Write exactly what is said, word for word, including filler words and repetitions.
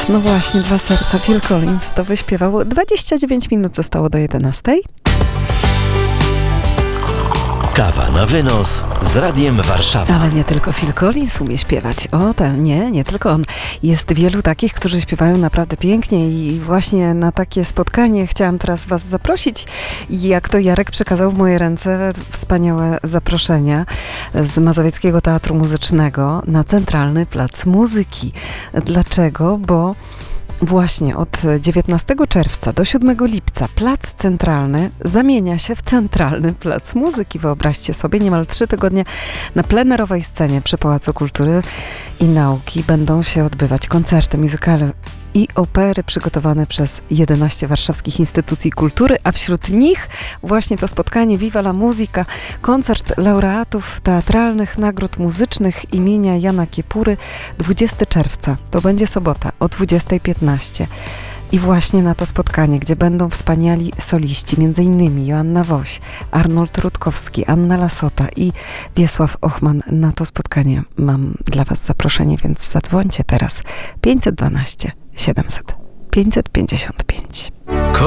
Collins. No właśnie, Dwa serca. Phil Collins to wyśpiewał. dwadzieścia dziewięć minut zostało do jedenastej. Kawa na wynos z Radiem Warszawa. Ale nie tylko Phil Collins umie śpiewać. O, tak, nie, nie tylko on. Jest wielu takich, którzy śpiewają naprawdę pięknie i właśnie na takie spotkanie chciałam teraz was zaprosić. I jak to Jarek przekazał w moje ręce wspaniałe zaproszenia z Mazowieckiego Teatru Muzycznego na Centralny Plac Muzyki. Dlaczego? Bo właśnie od dziewiętnastego czerwca do siódmego lipca Plac Centralny zamienia się w Centralny Plac Muzyki. Wyobraźcie sobie, niemal trzy tygodnie na plenerowej scenie przy Pałacu Kultury i Nauki będą się odbywać koncerty, muzykale i opery przygotowane przez jedenaście warszawskich instytucji kultury, a wśród nich właśnie to spotkanie Viva la Musica, koncert laureatów teatralnych nagród muzycznych imienia Jana Kiepury, dwudziestego czerwca. To będzie sobota o dwudziestej piętnaście. I właśnie na to spotkanie, gdzie będą wspaniali soliści, między innymi Joanna Woś, Arnold Rutkowski, Anna Lasota i Wiesław Ochman. Na to spotkanie mam dla was zaproszenie, więc zadzwońcie teraz pięćset dwanaście siedemset pięćset pięćdziesiąt pięć.